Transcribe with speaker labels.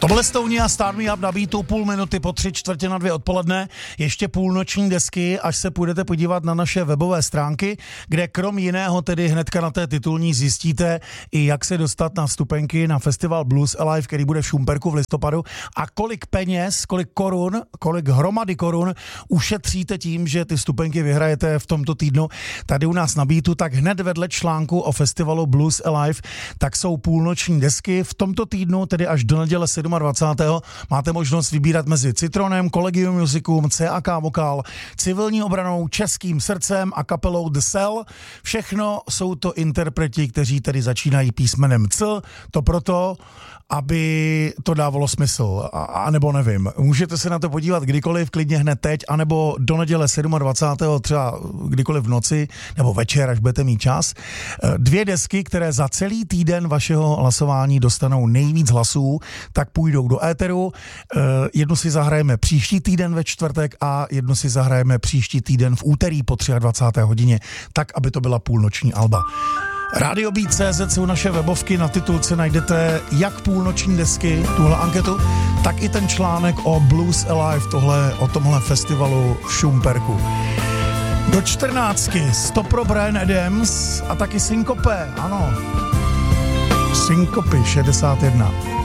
Speaker 1: Tohle Stouně a Start Me Up na beatu, půl minuty po 3:45 odpoledne, ještě půlnoční desky, až se půjdete podívat na naše webové stránky, kde krom jiného tedy hnedka na té titulní zjistíte i jak se dostat na vstupenky na festival Blues Alive, který bude v Šumperku v listopadu a kolik peněz, kolik hromady korun ušetříte tím, že ty vstupenky vyhrajete v tomto týdnu tady u nás na beatu, tak hned vedle článku o festivalu Blues Alive, tak jsou půlnoční desky. V tomto týdnu, tedy až do neděle 27. máte možnost vybírat mezi Citronem, Collegium Musicum, CAK Vokál, Civilní obranou, Českým srdcem a kapelou The Cell. Všechno jsou to interpreti, kteří tedy začínají písmenem C. To proto, aby to dávalo smysl, a nebo nevím. Můžete se na to podívat kdykoliv, klidně hned teď, anebo do neděle 27. třeba kdykoliv v noci, nebo večer, až budete mít čas. 2 desky, které za celý týden vašeho hlasování dostanou nejvíc hlasů, tak půjdou do éteru. Jednu si zahrajeme příští týden ve čtvrtek a jednu si zahrajeme příští týden v úterý po 23. hodině, tak, aby to byla půlnoční alba. RadioBeat.cz jsou naše webovky, na titulce najdete jak půlnoční desky, tuhle anketu, tak i ten článek o Blues Alive, o tomhle festivalu v Šumperku. Do 14. Stop pro Bryan Adams a taky Syncope, ano. Syncope 61.